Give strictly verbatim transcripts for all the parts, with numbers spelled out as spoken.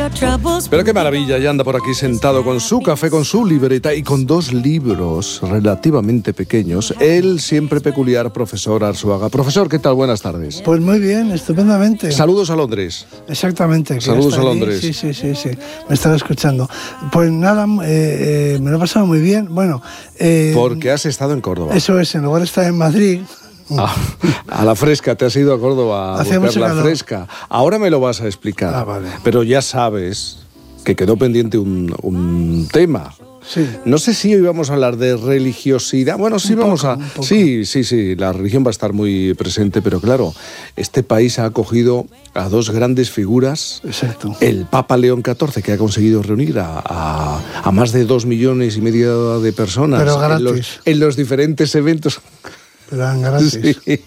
Pero qué maravilla, ya anda por aquí sentado con su café, con su libreta y con dos libros relativamente pequeños. El siempre peculiar profesor Arzuaga. Profesor, ¿qué tal? Buenas tardes. Pues muy bien, estupendamente. Saludos a Londres. Exactamente. Saludos a Londres. Sí, sí, sí, sí, me estaba escuchando. Pues nada, eh, eh, me lo he pasado muy bien. Bueno, eh, porque has estado en Córdoba. Eso es, en lugar de estar en Madrid. Ah, a la fresca, te has ido a Córdoba a buscar la calor. Fresca. Ahora me lo vas a explicar. Ah, vale. Pero ya sabes que quedó pendiente un, un tema. Sí. No sé si hoy vamos a hablar de religiosidad. Bueno, sí, un vamos poco, a... Sí, sí, sí, la religión va a estar muy presente, pero claro, este país ha acogido a dos grandes figuras. Exacto. El Papa León catorce, que ha conseguido reunir a, a, a más de dos millones y medio de personas. Pero gratis. En los, en los diferentes eventos... Eran gratis. Sí.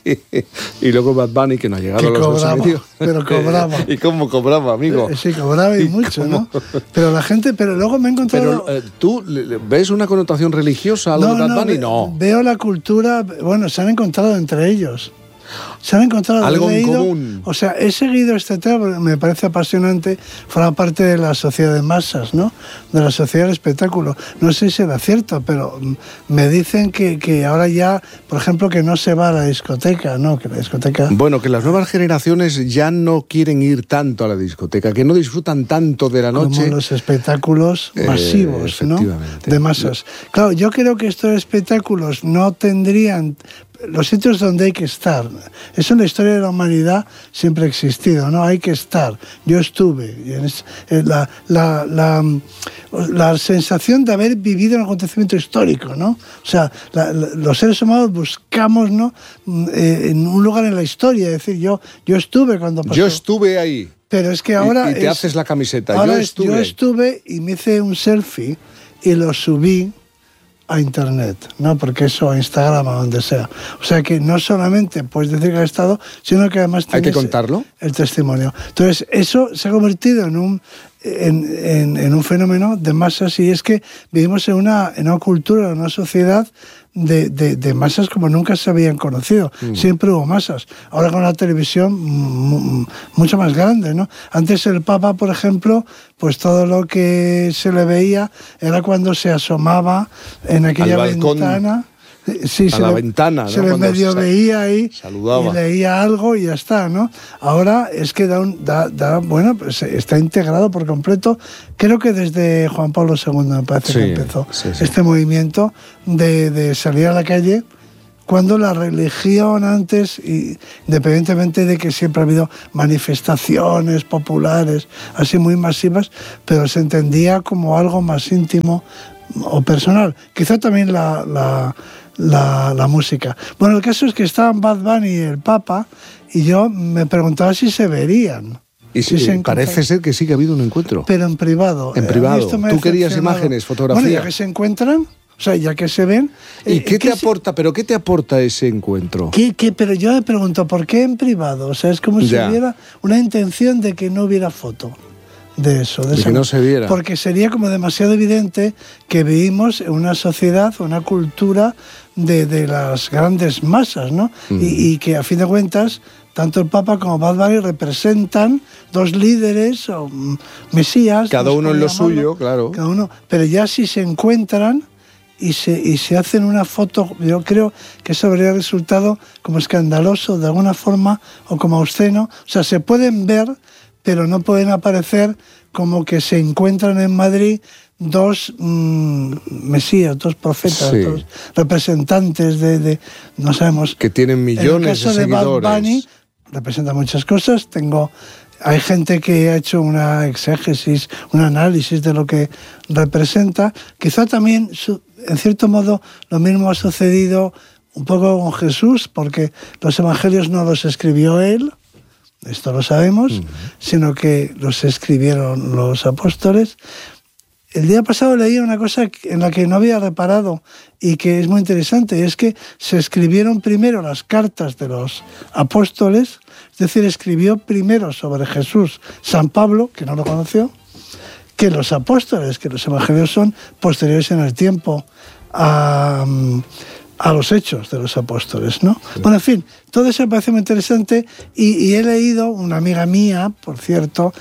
Y luego Bad Bunny, que no ha llegado que a los cobraba, dos y medio. Pero cobraba. ¿Y cómo cobraba, amigo? Sí, cobraba y, y mucho, cómo... ¿no? Pero la gente, pero luego me he encontrado... Pero, eh, ¿tú ves una connotación religiosa a lo no, de Bad no, Bunny? No. Veo la cultura, bueno, se han encontrado entre ellos. Se han encontrado algo leído, en común. O sea, he seguido este tema, me parece apasionante, forma parte de la sociedad de masas, ¿no? De la sociedad del espectáculo. No sé si era cierto, pero me dicen que, que ahora ya, por ejemplo, que no se va a la discoteca, ¿no? Que la discoteca... Bueno, que las nuevas generaciones ya no quieren ir tanto a la discoteca, que no disfrutan tanto de la noche. Como los espectáculos masivos, eh, ¿no? De masas. Claro, yo creo que estos espectáculos no tendrían... Los sitios donde hay que estar. Eso en la historia de la humanidad siempre ha existido, ¿no? Hay que estar. Yo estuve. La, la, la, la sensación de haber vivido un acontecimiento histórico, ¿no? O sea, la, la, los seres humanos buscamos, ¿no? Eh, en un lugar en la historia. Es decir, yo, yo estuve cuando pasó. Yo estuve ahí. Pero es que ahora... Y, y te es, haces la camiseta. Ahora yo estuve. Yo estuve y me hice un selfie y lo subí a internet, ¿no? Porque eso, a Instagram, a donde sea. O sea que no solamente puedes decir que has estado, sino que además tienes... ¿Hay que contarlo? El testimonio. Entonces, eso se ha convertido en un, en, en, en un fenómeno de masas, y es que vivimos en una, en una cultura, en una sociedad de, de, de masas como nunca se habían conocido. Mm. Siempre hubo masas. Ahora con la televisión m- mucho más grande, ¿no? Antes el Papa, por ejemplo, pues todo lo que se le veía era cuando se asomaba en aquella ventana. Sí, a se la le, ventana, ¿no? Se le medio sal- veía ahí saludaba. Y leía algo y ya está, ¿no? Ahora es que da, un, da, da bueno, pues está integrado por completo. Creo que desde Juan Pablo segundo me parece sí, que empezó sí, sí. este movimiento de, de salir a la calle, cuando la religión antes, y independientemente de que siempre ha habido manifestaciones populares, así muy masivas, pero se entendía como algo más íntimo o personal. Quizá también la... la La, la música. Bueno, el caso es que estaban Bad Bunny y el Papa, y yo me preguntaba si se verían. Y si si se parece ser que sí que ha habido un encuentro. Pero en privado. En privado. ¿Tú querías imágenes, fotografías? Bueno, ya que se encuentran, o sea, ya que se ven... ¿Y eh, qué te se... aporta? ¿Pero qué te aporta ese encuentro? ¿Qué, qué? Pero yo me pregunto, ¿por qué en privado? O sea, es como ya. si hubiera una intención de que no hubiera foto de eso, de, de eso. que no se viera. Porque sería como demasiado evidente que vivimos en una sociedad, una cultura de, de las grandes masas, ¿no? Mm. Y, y que a fin de cuentas, tanto el Papa como Bad Bunny representan dos líderes o mesías. Cada uno en lo llamarlo, suyo, claro. Cada uno, pero ya si se encuentran y se, y se hacen una foto, yo creo que eso habría resultado como escandaloso de alguna forma o como obsceno. O sea, se pueden ver, pero no pueden aparecer como que se encuentran en Madrid dos mmm, mesías, dos profetas, sí. dos representantes de, de, no sabemos... Que tienen millones de seguidores. En el caso de Bad Bunny, representa muchas cosas. Tengo, hay gente que ha hecho una exégesis, un análisis de lo que representa. Quizá también, en cierto modo, lo mismo ha sucedido un poco con Jesús, porque los evangelios no los escribió él, esto lo sabemos, uh-huh. sino que los escribieron los apóstoles. El día pasado leí una cosa en la que no había reparado y que es muy interesante, y es que se escribieron primero las cartas de los apóstoles, es decir, escribió primero sobre Jesús San Pablo, que no lo conoció, que los apóstoles, que los evangelios son posteriores en el tiempo a, a los hechos de los apóstoles, ¿no? Sí. Bueno, en fin, todo eso me parece muy interesante y, y he leído, una amiga mía, por cierto,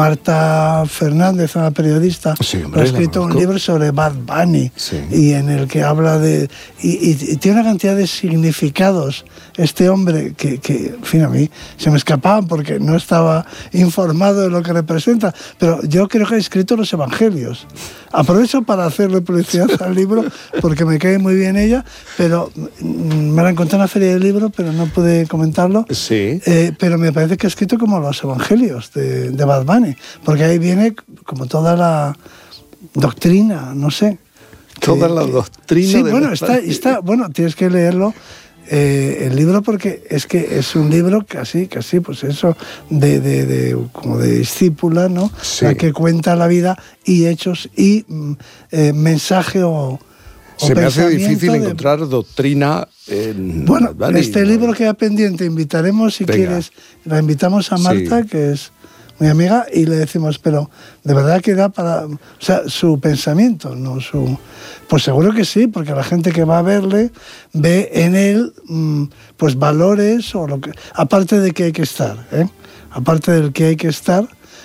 Marta Fernández, una periodista, sí, hombre, ha escrito un libro sobre Bad Bunny, sí. y en el que habla de... Y, y, y tiene una cantidad de significados este hombre que, que, en fin, a mí se me escapaban porque no estaba informado de lo que representa, pero yo creo que ha escrito los evangelios. Aprovecho para hacerle publicidad al libro porque me cae muy bien ella, pero me la encontré en la feria del libro, pero no pude comentarlo. Sí. Eh, pero me parece que ha escrito como los evangelios de, de Bad Bunny, porque ahí viene como toda la doctrina, no sé. Toda que, la doctrina. Sí, de bueno, está, está, bueno, tienes que leerlo. Eh, el libro porque es que es un libro casi, casi pues eso, de, de, de como de discípula, ¿no? Sí. La que cuenta la vida y hechos y eh, mensaje o, o Se me hace difícil de... encontrar doctrina en... Bueno, ¿vale? este libro queda pendiente, invitaremos si Venga. quieres, la invitamos a Marta, sí. que es mi amiga, y le decimos, pero de verdad que da para, o sea, su pensamiento, no su, pues seguro que sí, porque la gente que va a verle ve en él, pues valores o lo que, aparte de que hay que estar, ¿eh? aparte del que hay que estar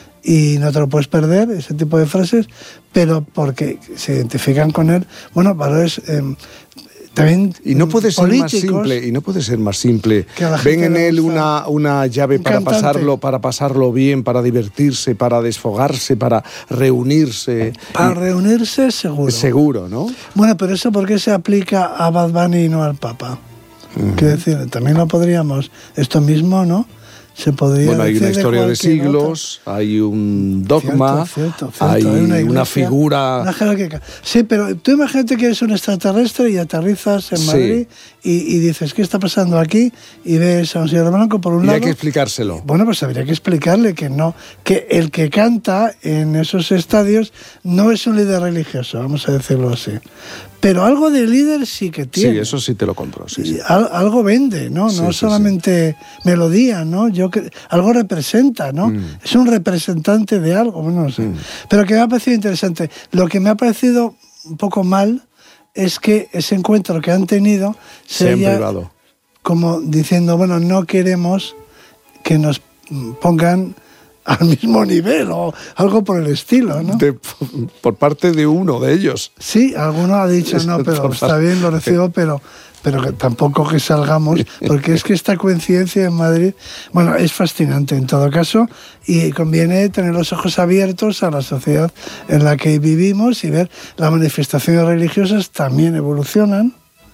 y no te lo puedes perder, ese tipo de frases, pero porque se identifican con él, bueno, valores. Eh, También y no puede ser más políticos, simple y no puede ser más simple ven en él una, una llave para pasarlo para pasarlo bien, para divertirse, para desfogarse, para reunirse para y... reunirse seguro seguro, ¿no? Bueno, pero eso ¿por qué se aplica a Bad Bunny y no al Papa? Uh-huh. Quiero decir, también lo podríamos esto mismo, ¿no? Se podría bueno, hay una historia de, de siglos, otra. Hay un dogma, cierto, cierto, cierto. hay, hay una, iglesia, una figura... Una jerarquía. Sí, pero tú imagínate que eres un extraterrestre y aterrizas en Madrid sí. y, y dices, ¿qué está pasando aquí? Y ves a un señor blanco por un y lado... hay que explicárselo. Bueno, pues habría que explicarle que no, que el que canta en esos estadios no es un líder religioso, vamos a decirlo así. Pero algo de líder sí que tiene. Sí, eso sí te lo compro. Sí, sí. Al, algo vende, ¿no? Sí, no sí, solamente sí. melodía, ¿no? Yo que, algo representa, ¿no? Mm. Es un representante de algo, bueno, no sé. Mm. Pero que me ha parecido interesante. Lo que me ha parecido un poco mal es que ese encuentro que han tenido se haya privado. Como diciendo, bueno, no queremos que nos pongan al mismo nivel o algo por el estilo, ¿no? De, por parte de uno de ellos. Sí, alguno ha dicho, no, pero está bien, lo recibo, pero, pero que tampoco que salgamos, porque es que esta coincidencia en Madrid, bueno, es fascinante en todo caso, y conviene tener los ojos abiertos a la sociedad en la que vivimos y ver las manifestaciones religiosas también evolucionan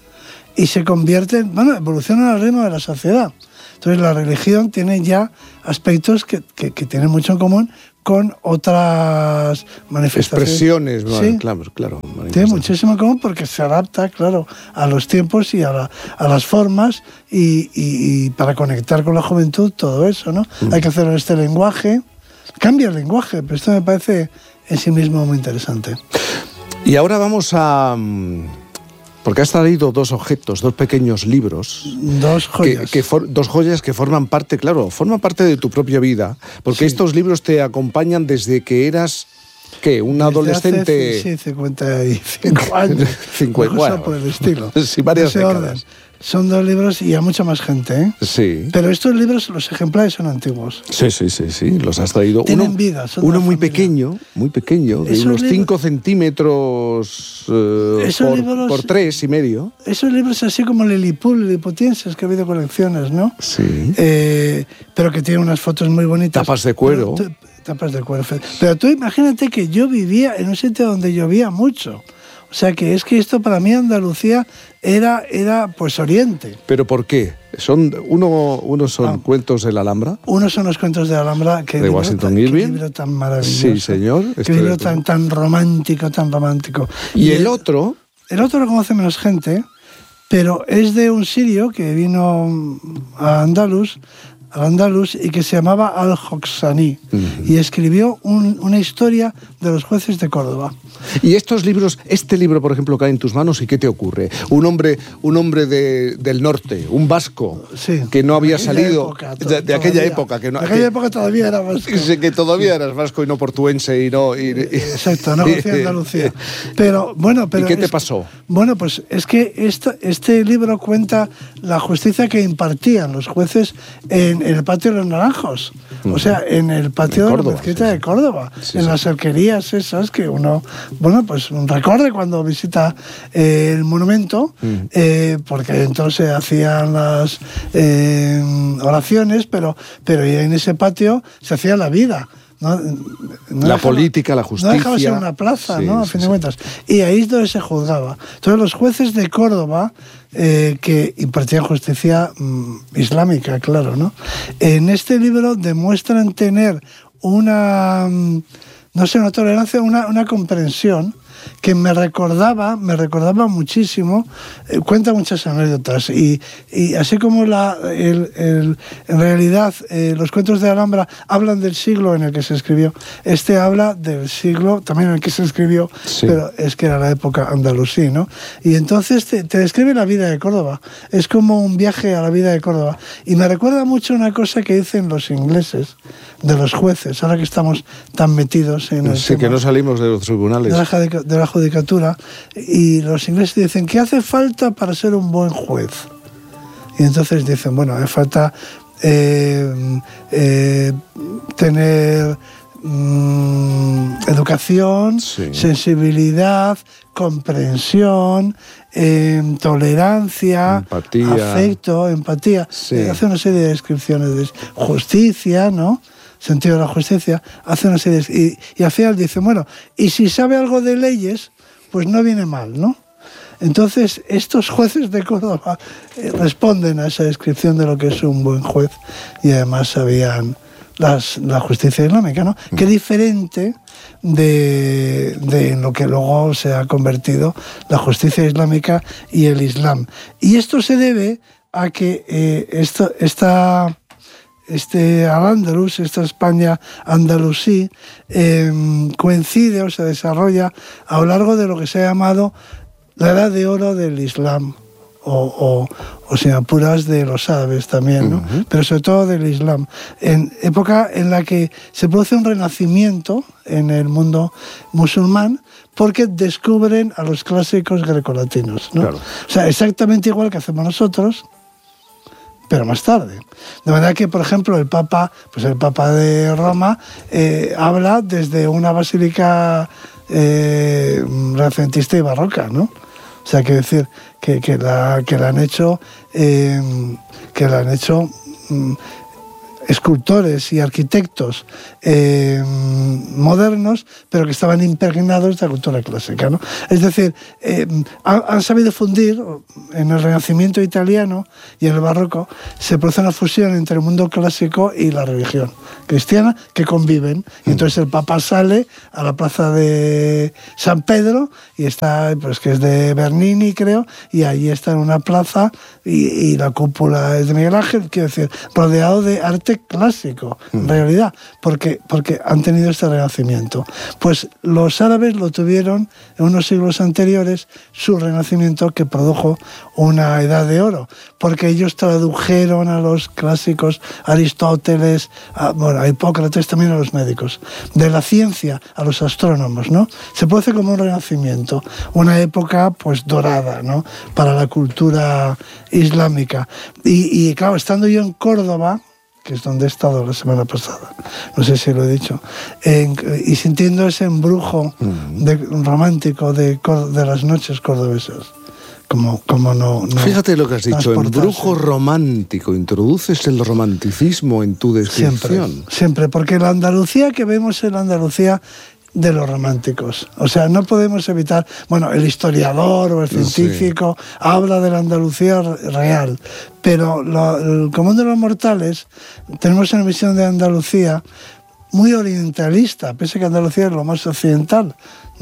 y se convierten, bueno, evolucionan al ritmo de la sociedad. Entonces la religión tiene ya aspectos que, que, que tienen mucho en común con otras manifestaciones. Expresiones, sí, claro, claro. Tiene muchísimo en común porque se adapta, claro, a los tiempos y a, la, a las formas y, y, y para conectar con la juventud, todo eso, ¿no? Mm. Hay que hacer este lenguaje, cambia el lenguaje, pero esto me parece en sí mismo muy interesante. Y ahora vamos a... Porque has traído dos objetos, dos pequeños libros. Dos joyas. Que, que for, dos joyas que forman parte, claro, forman parte de tu propia vida. Porque sí. estos libros te acompañan desde que eras, ¿qué? Un desde adolescente... Hace, sí, cincuenta y cinco años. cincuenta, bueno, por el estilo. Sí, varias décadas. Orden. Son dos libros y a mucha más gente, ¿eh? Sí. Pero estos libros, los ejemplares son antiguos. Sí, sí, sí, sí. Los has traído. Tienen uno, vida. Son uno muy familia. pequeño, muy pequeño, de unos cinco centímetros eh, por, libros, por tres y medio. Esos libros así como Lilliput, liliputienses, que ha habido colecciones, ¿no? Sí. Eh, pero que tienen unas fotos muy bonitas. Tapas de cuero. Pero, tapas de cuero. Pero tú imagínate que yo vivía en un sitio donde llovía mucho. O sea que es que esto para mí Andalucía era, era pues Oriente. ¿Pero por qué? Son uno, uno son ah, cuentos de la Alhambra. Uno son los cuentos de la Alhambra. Que de libro, Washington Irving. Irving. Qué libro tan maravilloso. Sí, señor. Qué libro tan, tan romántico, tan romántico. ¿Y, y el, el otro? El otro lo conoce menos gente, pero es de un sirio que vino a Andalus al andaluz, y que se llamaba Al-Hoxani, uh-huh. y escribió un, una historia de los jueces de Córdoba. Y estos libros, este libro, por ejemplo, cae en tus manos, ¿y qué te ocurre? Un hombre, un hombre de, del norte, un vasco, sí, que no había de salido época, to- de, de aquella época. Que no, de aquella que, época todavía era vasco. Que todavía sí. eras vasco y no portuense y no... Y, y, Exacto, no conocía Andalucía. Pero, bueno, pero ¿Y qué te es, pasó? Bueno, pues es que esta, este libro cuenta la justicia que impartían los jueces en, en el patio de los Naranjos. O sea, en el patio de, de la mezquita sí, de Córdoba, sí, en sí. las alquerías esas que uno, bueno, pues recorre cuando visita eh, el monumento, mm. eh, porque entonces se hacían las eh, oraciones, pero, pero en ese patio se hacía la vida. No, no la dejaba, política, la justicia. No dejaba ser una plaza, sí, ¿no? A fin sí, de cuentas. Sí. Y ahí es donde se juzgaba. Entonces los jueces de Córdoba, eh, que impartían justicia mmm, islámica, claro, ¿no? En este libro demuestran tener una, no sé, una tolerancia, una, una comprensión que me recordaba, me recordaba muchísimo, eh, cuenta muchas anécdotas, y, y así como la, el, el, en realidad eh, los cuentos de Alhambra hablan del siglo en el que se escribió, este habla del siglo también en el que se escribió, sí. pero es que era la época andalusí, ¿no? Y entonces te, te describe la vida de Córdoba, es como un viaje a la vida de Córdoba, y me recuerda mucho una cosa que dicen los ingleses, de los jueces, ahora que estamos tan metidos en el sí, tema, que no salimos de los tribunales. De la, de la judicatura, y los ingleses dicen, ¿qué hace falta para ser un buen juez? Y entonces dicen, bueno, hace falta eh, eh, tener mmm, educación, sí. sensibilidad, comprensión, eh, tolerancia, empatía. afecto, empatía. Sí. Eh, hace una serie de descripciones de justicia, ¿no? Sentido de la justicia, hace una serie de... Y, y al final dice, bueno, y si sabe algo de leyes, pues no viene mal, ¿no? Entonces, estos jueces de Córdoba eh, responden a esa descripción de lo que es un buen juez, y además sabían las, la justicia islámica, ¿no? Mm. Qué diferente de, de lo que luego se ha convertido la justicia islámica y el Islam. Y esto se debe a que eh, esto, esta... Este Al-Ándalus, esta España andalusí, eh, coincide o se desarrolla a lo largo de lo que se ha llamado la Edad de Oro del Islam, o, o, o si me apuras, de los árabes también, ¿no? Uh-huh. Pero sobre todo del Islam. En época en la que se produce un renacimiento en el mundo musulmán, porque descubren a los clásicos grecolatinos, ¿no? Claro. O sea, exactamente igual que hacemos nosotros, pero más tarde. De manera que, por ejemplo, el Papa, pues el Papa de Roma eh, habla desde una basílica eh, renacentista y barroca, ¿no? O sea, quiere decir que, que, la, que la han hecho, eh, que la han hecho mm, escultores y arquitectos eh, modernos, pero que estaban impregnados de la cultura clásica, ¿no? Es decir, eh, han, han sabido fundir en el Renacimiento italiano y en el Barroco, se produce una fusión entre el mundo clásico y la religión cristiana, que conviven. Y entonces el Papa sale a la plaza de San Pedro, y está, pues que es de Bernini, creo, y allí está en una plaza, y, y la cúpula es de Miguel Ángel, quiero decir, rodeado de arte clásico, en realidad, porque, porque han tenido este renacimiento. Pues los árabes lo tuvieron en unos siglos anteriores, su renacimiento, que produjo una edad de oro, porque ellos tradujeron a los clásicos, a Aristóteles, a, bueno, a Hipócrates, también a los médicos, de la ciencia a los astrónomos, ¿no? Se produce como un renacimiento, una época pues dorada, ¿no?, para la cultura islámica. Y, y claro, estando yo en Córdoba, que es donde he estado la semana pasada, no sé si lo he dicho, en, y sintiendo ese embrujo de, romántico de, de las noches cordobesas. Como, como no, no Fíjate lo que has dicho, embrujo romántico, introduces el romanticismo en tu descripción. Siempre, siempre, porque la Andalucía que vemos es la Andalucía de los románticos. O sea, no podemos evitar... Bueno, el historiador o el científico sí. habla de la Andalucía real, pero lo, el común de los mortales tenemos una visión de Andalucía muy orientalista, pese a que Andalucía es lo más occidental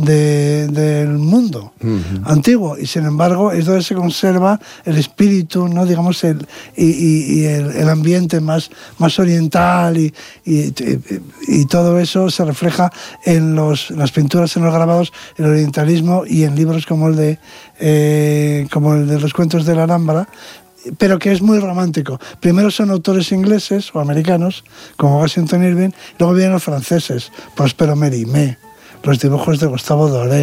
de, del mundo uh-huh. antiguo, y sin embargo es donde se conserva el espíritu, ¿no? digamos, el, y, y, y el, el ambiente más, más oriental, y, y, y, y todo eso se refleja en los, las pinturas, en los grabados, el orientalismo, y en libros como el de, eh, como el de los cuentos de la Alhambra, pero que es muy romántico. Primero son autores ingleses o americanos, como Washington Irving, luego vienen los franceses, Prospero Mérimée, los dibujos de Gustave Doré,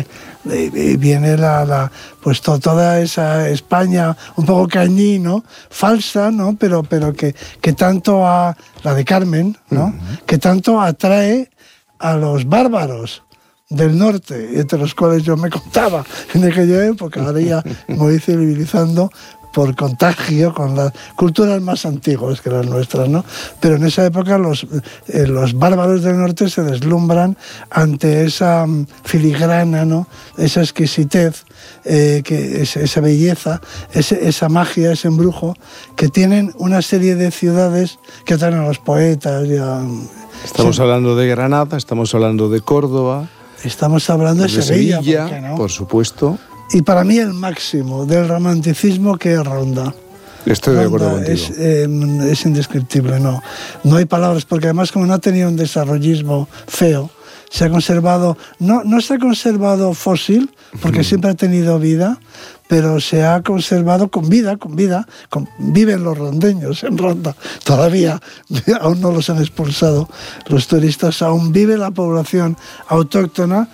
y viene la, la pues to, toda esa España un poco cañí, ¿no? Falsa, ¿no? Pero, pero que, que tanto a la de Carmen, ¿no? Uh-huh. Que tanto atrae a los bárbaros del norte, entre los cuales yo me contaba en aquella época. Ahora ya me voy civilizando por contagio con las culturas más antiguas que las nuestras, ¿no? Pero en esa época los, eh, los bárbaros del norte se deslumbran ante esa um, filigrana, ¿no? Esa exquisitez, eh, que, es, esa belleza, ese, esa magia, ese embrujo, que tienen una serie de ciudades que atraen a los poetas. Y a, estamos sí. hablando de Granada, estamos hablando de Córdoba. Estamos hablando de, de Sevilla, Sevilla, ¿por qué no? Por supuesto. Y para mí el máximo del romanticismo que es Ronda. Estoy Ronda de acuerdo contigo. Es, eh, es indescriptible, no. No hay palabras, porque además como no ha tenido un desarrollismo feo, se ha conservado, no, no se ha conservado fósil, porque uh-huh. siempre ha tenido vida, pero se ha conservado con vida, con vida, con, viven los rondeños en Ronda, todavía, aún no los han expulsado los turistas, aún vive la población autóctona.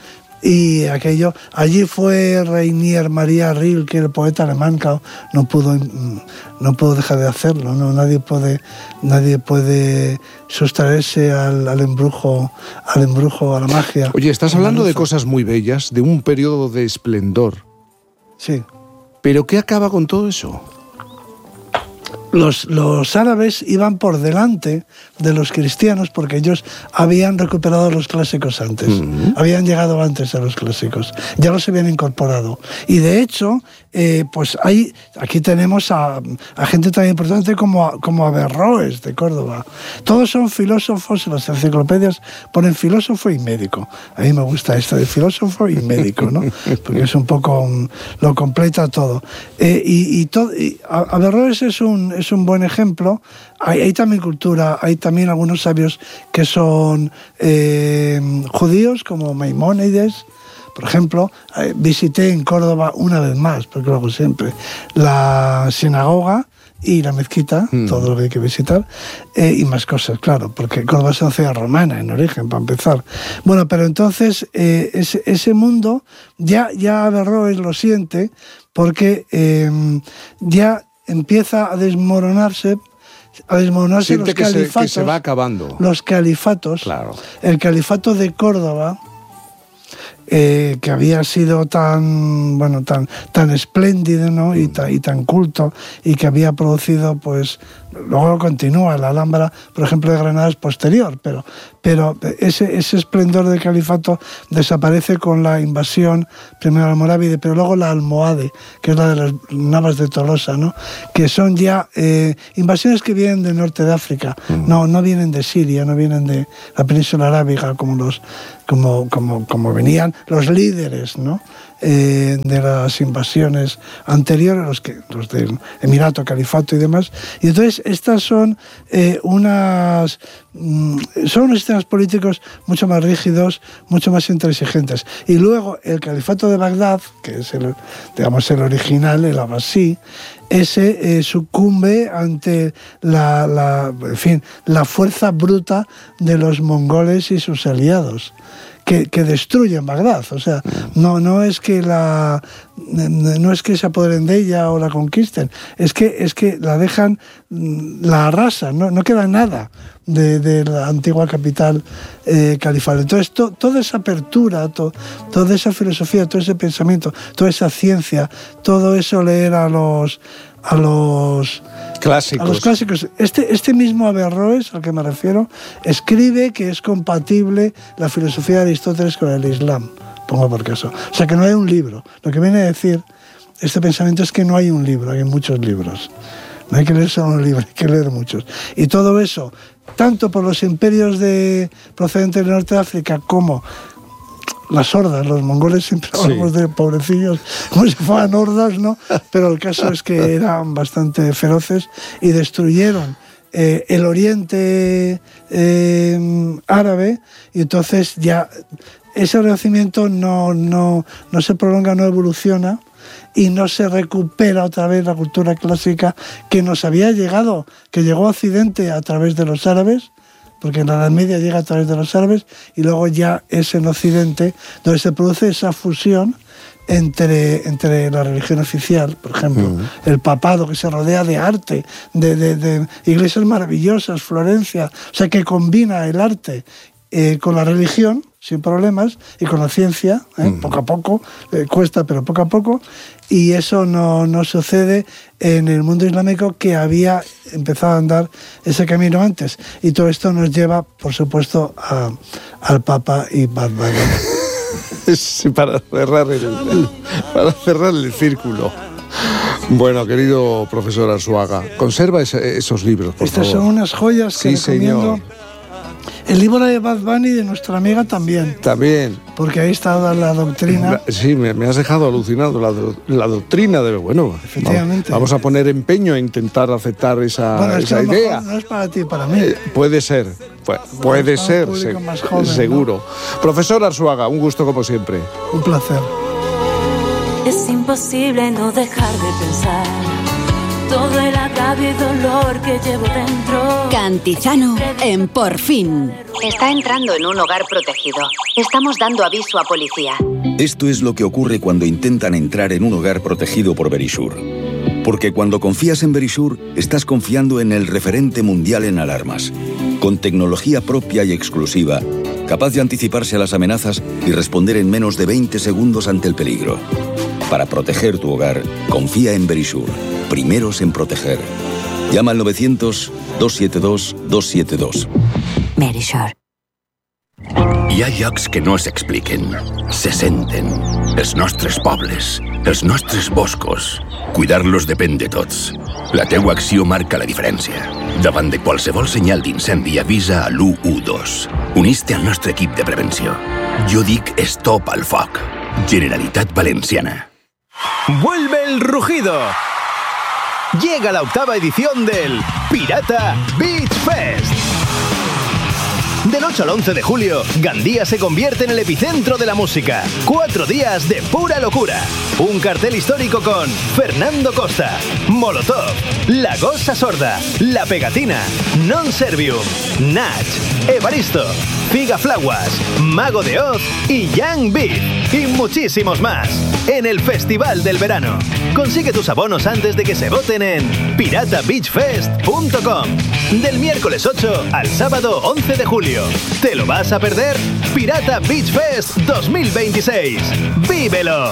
Y aquello, allí fue Rainier Maria Rilke, el poeta alemán, que no pudo, no pudo dejar de hacerlo, ¿no? Nadie puede, nadie puede sustraerse al, al embrujo, al embrujo, a la magia. Oye, estás hablando de cosas muy bellas, de un periodo de esplendor. Sí. ¿Pero qué acaba con todo eso? Los, los árabes iban por delante de los cristianos porque ellos habían recuperado los clásicos antes, uh-huh. habían llegado antes a los clásicos, ya los habían incorporado. Y de hecho, eh, pues hay, aquí tenemos a, a gente tan importante como, como Averroes de Córdoba. Todos son filósofos, en las enciclopedias ponen filósofo y médico. A mí me gusta esto de filósofo y médico, ¿no? Porque es un poco, um, lo completa todo. Eh, y, y, to, y Averroes es un es un buen ejemplo. Hay, hay también cultura, hay también algunos sabios que son eh, judíos, como Maimónides. Por ejemplo, eh, visité en Córdoba una vez más, porque lo hago siempre, la sinagoga y la mezquita, mm. todo lo que hay que visitar, eh, y más cosas, claro, porque Córdoba es una ciudad romana en origen, para empezar. Bueno, pero entonces eh, ese, ese mundo ya, ya Averroes lo siente, porque eh, ya empieza a desmoronarse, a desmoronarse los que califatos. Se, que se va acabando. Los califatos. Claro. El califato de Córdoba, eh, que había sido tan, bueno, tan, tan espléndido, ¿no? y, ta, y tan culto, y que había producido, pues, luego continúa, la Alhambra, por ejemplo, de Granada es posterior, pero, pero ese, ese esplendor del califato desaparece con la invasión, primero almorávide, pero luego la almohade, que es la de las Navas de Tolosa, ¿no? Que son ya eh, invasiones que vienen del norte de África, mm. no, no vienen de Siria, no vienen de la península arábiga, como, los, como, como, como venían los líderes, ¿no? Eh, de las invasiones anteriores, los, que, los del Emirato, Califato y demás. Y entonces estas son eh, unas mm, son unos sistemas políticos mucho más rígidos, mucho más intransigentes. Y luego el Califato de Bagdad, que es el, digamos, el original, el abasí, ese eh, sucumbe ante la, la, en fin, la fuerza bruta de los mongoles y sus aliados. Que, que destruyen Bagdad, o sea, no, no es que la no es que se apoderen de ella o la conquisten, es que es que la dejan, la arrasan, no, no queda nada de, de la antigua capital eh, califal. Entonces to, toda esa apertura, to, toda esa filosofía, todo ese pensamiento, toda esa ciencia, todo eso leer a los a los clásicos. A los clásicos. Este, este mismo Averroes, al que me refiero, escribe que es compatible la filosofía de Aristóteles con el Islam, pongo por caso. O sea, que no hay un libro. Lo que viene a decir este pensamiento es que no hay un libro, hay muchos libros. No hay que leer solo un libro, hay que leer muchos. Y todo eso, tanto por los imperios de, procedentes del norte de África como las hordas, los mongoles siempre hablamos sí. de pobrecillos, como si fueran hordas, ¿no? Pero el caso es que eran bastante feroces y destruyeron eh, el oriente eh, árabe, y entonces ya ese renacimiento no, no, no se prolonga, no evoluciona, y no se recupera otra vez la cultura clásica que nos había llegado, que llegó a Occidente a través de los árabes, porque en la Edad Media llega a través de los árabes, y luego ya es en Occidente donde se produce esa fusión entre, entre la religión oficial, por ejemplo, uh-huh. el papado, que se rodea de arte, de, de, de iglesias maravillosas, Florencia, o sea, que combina el arte eh, con la religión, sin problemas, y con la ciencia, ¿eh? uh-huh. poco a poco, eh, cuesta, pero poco a poco, y eso no, no sucede en el mundo islámico, que había empezado a andar ese camino antes. Y todo esto nos lleva, por supuesto, a, al Papa y Bad Bunny. Sí, para cerrar el, el, para cerrar el círculo. Bueno, querido profesor Arzuaga, conserva ese, esos libros, por Estas favor. son unas joyas que sí, recomiendo. Señor. El libro de Bad Bunny, de nuestra amiga, también. También. Porque ahí está la doctrina. Sí, me, me has dejado alucinado. La, la doctrina de... Bueno, efectivamente. Vamos, vamos a poner empeño a intentar aceptar esa, bueno, esa es que idea. No es para ti, para mí. Eh, puede ser. Puede, puede ser, se, joven, seguro. ¿No? Profesor Arzuaga, un gusto como siempre. Un placer. Es imposible no dejar de pensar todo el agravio y dolor que llevo dentro. Cantizano en Por Fin. Está entrando en un hogar protegido. Estamos dando aviso a policía. Esto es lo que ocurre cuando intentan entrar en un hogar protegido por Verisure. Porque cuando confías en Verisure, estás confiando en el referente mundial en alarmas. Con tecnología propia y exclusiva, capaz de anticiparse a las amenazas y responder en menos de veinte segundos ante el peligro. Para proteger tu hogar, confía en Verisure. Primeros en proteger. Llama al novecientos, dos siete dos, dos siete dos. Verisure. Hi ha llocs que no s'expliquen, se senten. Els nostres pobles, els nostres boscos. Cuidar-los depèn de tots. La teua acció marca la diferència. Davant de qualsevol senyal d'incendi, avisa a l'u u dos. Unís-te al nostre equip de prevenció. Jo dic Stop al foc. Generalitat Valenciana. ¡Vuelve el rugido! Llega la octava edición del Pirata Beach Fest. Del ocho al once de julio, Gandía se convierte en el epicentro de la música. Cuatro días de pura locura. Un cartel histórico con Fernando Costa, Molotov, La Gosa Sorda, La Pegatina, Non Servium, Nach, Evaristo, Figaflaguas, Mago de Oz y Young Beat. Y muchísimos más. En el Festival del Verano. Consigue tus abonos antes de que se voten en pirata beach fest punto com. Del miércoles ocho al sábado once de julio. ¿Te lo vas a perder? Pirata Beach Fest dos mil veintiséis. ¡Vívelo!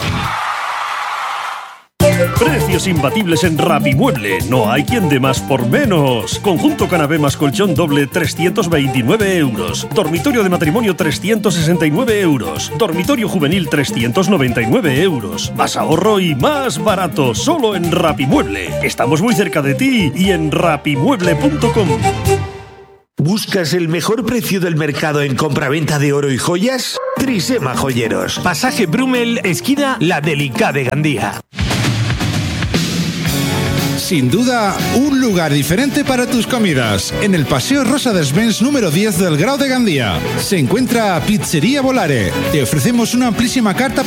Precios imbatibles en Rapimueble. No hay quien dé más por menos. Conjunto canapé más colchón doble, trescientos veintinueve euros. Dormitorio de matrimonio, trescientos sesenta y nueve euros. Dormitorio juvenil, trescientos noventa y nueve euros. Más ahorro y más barato. Solo en Rapimueble. Estamos muy cerca de ti y en rapimueble punto com. ¿Buscas el mejor precio del mercado en compraventa de oro y joyas? Trisema Joyeros. Pasaje Brumel, esquina La Delicada de Gandía. Sin duda, un lugar diferente para tus comidas. En el Paseo Rosa Desvens número diez del Grau de Gandía se encuentra Pizzería Volare. Te ofrecemos una amplísima carta